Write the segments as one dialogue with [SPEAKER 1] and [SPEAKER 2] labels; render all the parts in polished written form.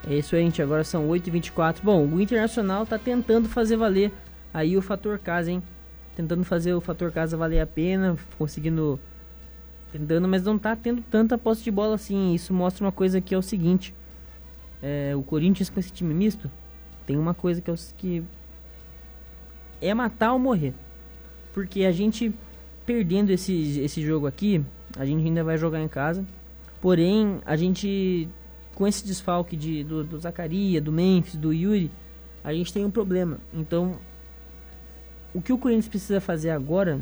[SPEAKER 1] É isso aí, gente. Agora são 8h24. Bom, o Internacional tá tentando fazer valer aí o fator casa, hein? Tentando fazer o fator casa valer a pena, conseguindo... Tentando, mas não tá tendo tanta posse de bola assim. Isso mostra uma coisa que é o seguinte. O Corinthians com esse time misto tem uma coisa que é matar ou morrer. Porque a gente perdendo esse jogo aqui, a gente ainda vai jogar em casa. Porém, a gente, com esse desfalque do Zaccaria, do Memphis, do Yuri, a gente tem um problema. Então, o que o Corinthians precisa fazer agora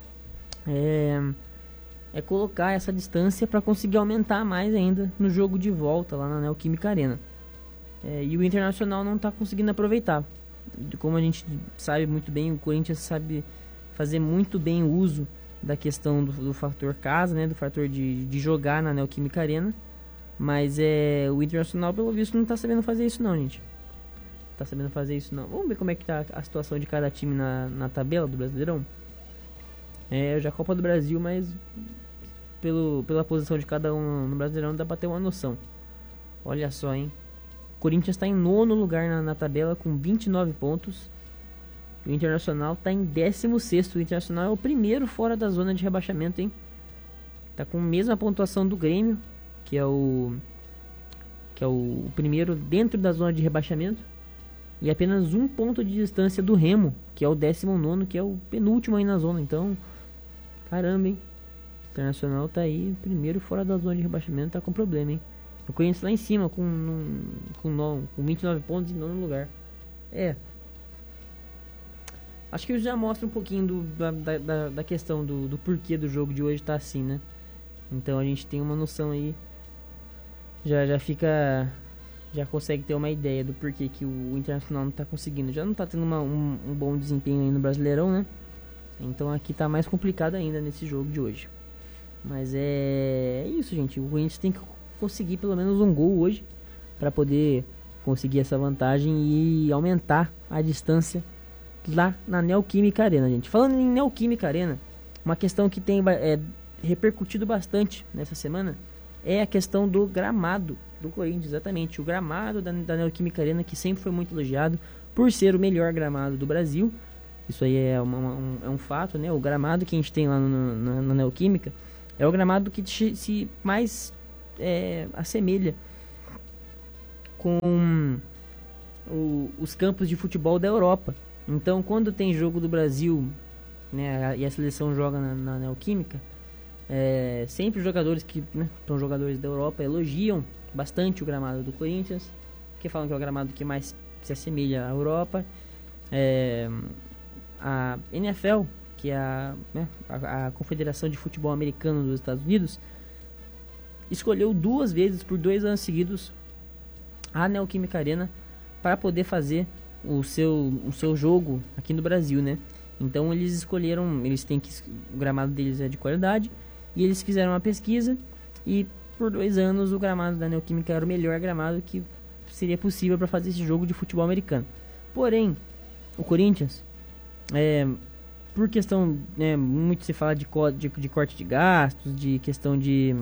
[SPEAKER 1] é colocar essa distância para conseguir aumentar mais ainda no jogo de volta lá na Neoquímica Arena. E o Internacional não está conseguindo aproveitar. Como a gente sabe muito bem, o Corinthians sabe fazer muito bem o uso da questão do fator casa, né, do fator de jogar na Neoquímica Arena. Mas o Internacional, pelo visto, não está sabendo fazer isso não, gente. Tá sabendo fazer isso não. Vamos ver como é que tá a situação de cada time na tabela do Brasileirão. Já a Copa do Brasil, mas pela posição de cada um no Brasileirão dá pra ter uma noção. Olha só, hein. O Corinthians está em 9º lugar na tabela com 29 pontos. O Internacional está em 16º. O Internacional é o primeiro fora da zona de rebaixamento, hein. Tá com a mesma pontuação do Grêmio, que é o primeiro dentro da zona de rebaixamento. E apenas 1 ponto de distância do Remo, que é o 19º, que é o penúltimo aí na zona. Então, caramba, hein. O Internacional tá aí, primeiro fora da zona de rebaixamento, tá com problema, hein. O Corinthians lá em cima, com 29 pontos em 9º lugar. Acho que isso já mostra um pouquinho da questão do porquê do jogo de hoje tá assim, né. Então a gente tem uma noção aí, já consegue ter uma ideia do porquê que o Internacional não tá conseguindo. Já não tá tendo um bom desempenho aí no Brasileirão, né. Então aqui tá mais complicado ainda nesse jogo de hoje. Mas é isso, gente. O Corinthians tem que conseguir pelo menos um gol hoje para poder conseguir essa vantagem e aumentar a distância lá na Neoquímica Arena, gente. Falando em Neoquímica Arena, uma questão que tem repercutido bastante nessa semana é a questão do gramado do Corinthians. Exatamente, o gramado da Neoquímica Arena, que sempre foi muito elogiado por ser o melhor gramado do Brasil. Isso aí é um fato, né? O gramado que a gente tem lá na Neoquímica é o gramado que se mais assemelha com os campos de futebol da Europa. Então, quando tem jogo do Brasil, né, e a seleção joga na Neoquímica, sempre os jogadores que, né, são jogadores da Europa elogiam bastante o gramado do Corinthians, que falam que é o gramado que mais se assemelha à Europa. A NFL, que é a Confederação de Futebol Americano dos Estados Unidos, escolheu 2 vezes por 2 anos seguidos a Neoquímica Arena para poder fazer o seu jogo aqui no Brasil, né? Então eles escolheram, o gramado deles é de qualidade, e eles fizeram uma pesquisa e por 2 anos o gramado da Neoquímica era o melhor gramado que seria possível para fazer esse jogo de futebol americano. Porém, o Corinthians, por questão, muito se fala de corte de gastos, de questão de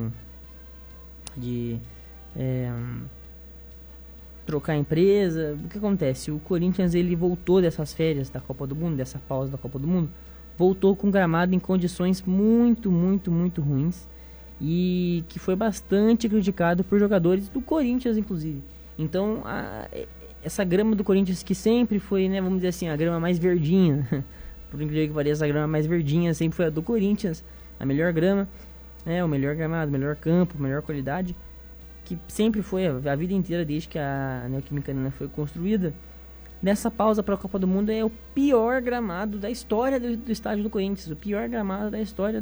[SPEAKER 1] trocar a empresa. O que acontece? O Corinthians, ele voltou dessas férias da Copa do Mundo, dessa pausa da Copa do Mundo, voltou com gramado em condições muito, muito, muito ruins, e que foi bastante criticado por jogadores do Corinthians, inclusive. Então, essa grama do Corinthians, que sempre foi, né, vamos dizer assim, a grama mais verdinha, por incrível que pareça, a grama mais verdinha sempre foi a do Corinthians, a melhor grama, o melhor gramado, o melhor campo, a melhor qualidade, que sempre foi a vida inteira desde que a Neoquímica Arena foi construída. Nessa pausa para a Copa do Mundo, é o pior gramado da história do estádio do Corinthians, o pior gramado da história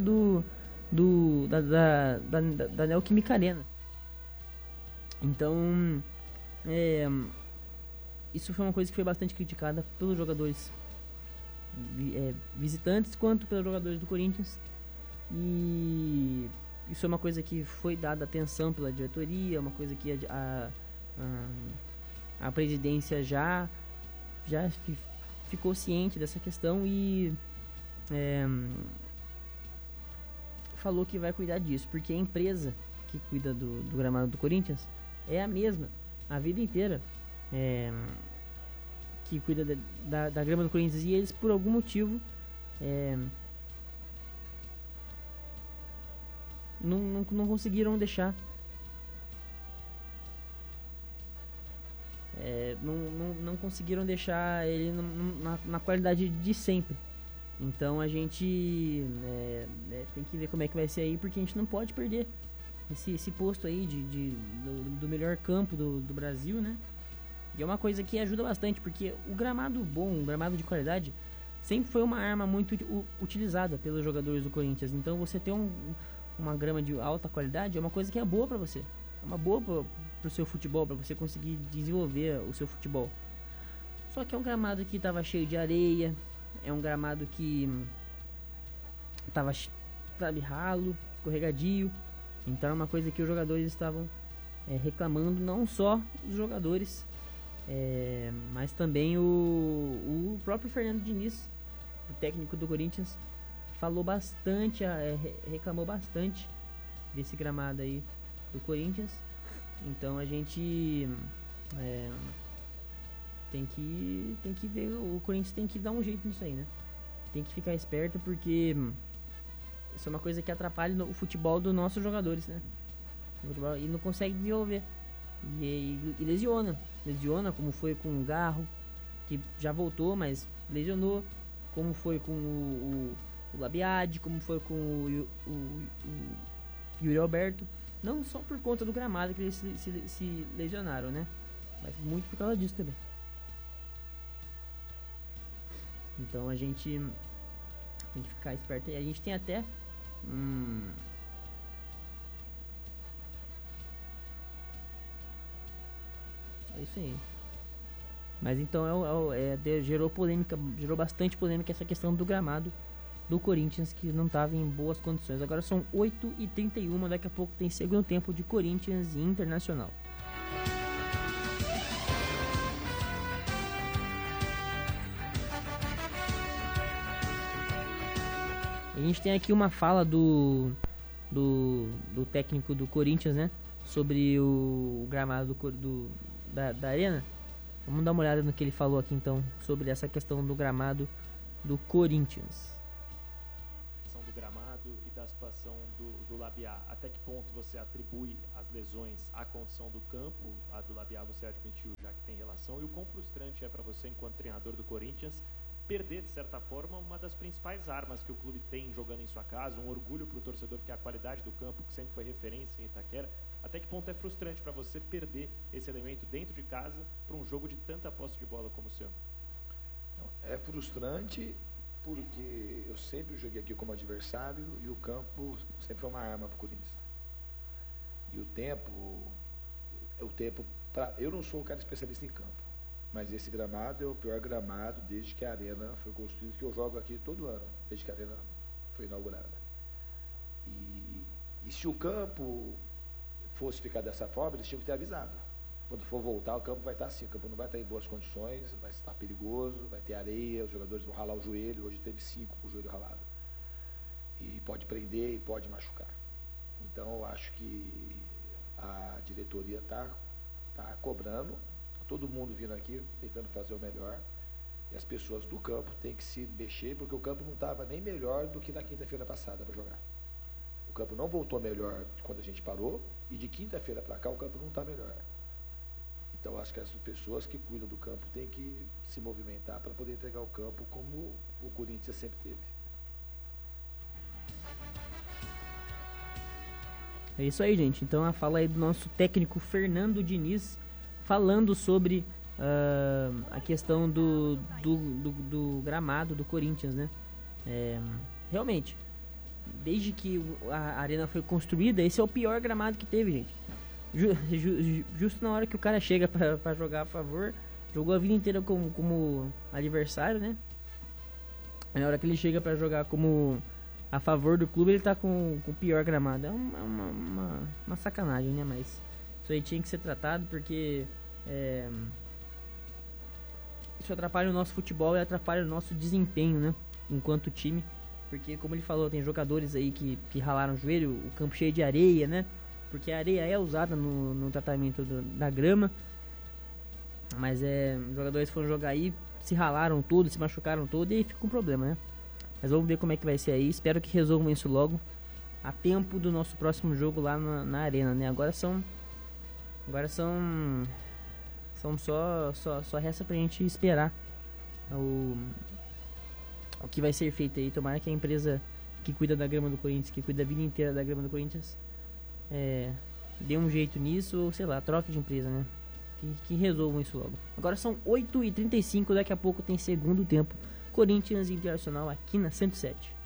[SPEAKER 1] da Neoquímica Arena. Então, isso foi uma coisa que foi bastante criticada pelos jogadores visitantes quanto pelos jogadores do Corinthians, e isso é uma coisa que foi dada atenção pela diretoria, uma coisa que a presidência já ficou ciente dessa questão e falou que vai cuidar disso, porque a empresa que cuida do gramado do Corinthians é a mesma a vida inteira que cuida da grama do Corinthians, e eles por algum motivo não conseguiram deixar, não conseguiram deixar ele na qualidade de sempre. Então a gente tem que ver como é que vai ser aí, porque a gente não pode perder esse posto aí do melhor campo do Brasil, né? E é uma coisa que ajuda bastante, porque o gramado bom, o gramado de qualidade, sempre foi uma arma muito utilizada pelos jogadores do Corinthians. Então você ter uma grama de alta qualidade é uma coisa que é boa pra você. É uma boa pro seu futebol, pra você conseguir desenvolver o seu futebol. Só que é um gramado que tava cheio de areia, é um gramado que tava, sabe, ralo, escorregadio. Então é uma coisa que os jogadores estavam reclamando, não só os jogadores, mas também o próprio Fernando Diniz, o técnico do Corinthians, falou bastante, reclamou bastante desse gramado aí do Corinthians. Então a gente tem que ver, o Corinthians tem que dar um jeito nisso aí, né? Tem que ficar esperto, porque isso é uma coisa que atrapalha o futebol dos nossos jogadores, né? E não consegue desenvolver. E lesiona, como foi com o Garro, que já voltou, mas lesionou, como foi com o Labiade, como foi com o Yuri Alberto. Não só por conta do gramado que eles se lesionaram, né? Mas muito por causa disso também. Então a gente tem que ficar esperto. E a gente tem até é isso aí. Mas então gerou bastante polêmica essa questão do gramado do Corinthians, que não estava em boas condições. Agora são 8h31, daqui a pouco tem segundo tempo de Corinthians e Internacional. A gente tem aqui uma fala do técnico do Corinthians, né? Sobre o gramado da arena. Vamos dar uma olhada no que ele falou aqui então sobre essa questão do gramado do Corinthians.
[SPEAKER 2] Do gramado e da situação do Labiá. Até que ponto você atribui as lesões à condição do campo? A do Labiá você admitiu já que tem relação. E o quão frustrante é para você, enquanto treinador do Corinthians, perder, de certa forma, uma das principais armas que o clube tem jogando em sua casa, um orgulho para o torcedor, que é a qualidade do campo, que sempre foi referência em Itaquera. Até que ponto é frustrante para você perder esse elemento dentro de casa para um jogo de tanta posse de bola como o seu?
[SPEAKER 3] É frustrante porque eu sempre joguei aqui como adversário e o campo sempre foi uma arma para o Corinthians. E o tempo eu não sou um cara especialista em campo, mas esse gramado é o pior gramado desde que a arena foi construída, que eu jogo aqui todo ano, desde que a arena foi inaugurada. E se o campo fosse ficar dessa forma, eles tinham que ter avisado. Quando for voltar, o campo vai estar assim, o campo não vai estar em boas condições, vai estar perigoso, vai ter areia, os jogadores vão ralar o joelho. Hoje teve 5 com o joelho ralado. E pode prender e pode machucar. Então eu acho que a diretoria está cobrando, todo mundo vindo aqui, tentando fazer o melhor. E as pessoas do campo têm que se mexer, porque o campo não estava nem melhor do que na quinta-feira passada para jogar. O campo não voltou melhor quando a gente parou, e de quinta-feira para cá o campo não está melhor. Então acho que as pessoas que cuidam do campo têm que se movimentar para poder entregar o campo como o Corinthians sempre teve.
[SPEAKER 1] É isso aí, gente. Então a fala aí do nosso técnico Fernando Diniz, falando sobre a questão do gramado do Corinthians, né? Realmente, desde que a arena foi construída, esse é o pior gramado que teve, gente. Justo na hora que o cara chega pra jogar a favor, jogou a vida inteira como adversário, né? Na hora que ele chega pra jogar como a favor do clube, ele tá com o pior gramado. É uma sacanagem, né? Mas isso aí tinha que ser tratado, porque isso atrapalha o nosso futebol e atrapalha o nosso desempenho, né? Enquanto time. Porque, como ele falou, tem jogadores aí que ralaram o joelho, o campo cheio de areia, né? Porque a areia é usada no tratamento da grama. Mas os jogadores foram jogar aí, se ralaram tudo, se machucaram tudo e aí fica um problema, né? Mas vamos ver como é que vai ser aí. Espero que resolvam isso logo, a tempo do nosso próximo jogo lá na arena, né? Agora são só resta pra gente esperar o que vai ser feito aí. Tomara que a empresa que cuida da grama do Corinthians, que cuida a vida inteira da grama do Corinthians, dê um jeito nisso, ou sei lá, troque de empresa, né? Que resolvam isso logo. Agora são 8h35, daqui a pouco tem segundo tempo, Corinthians e Internacional aqui na 107.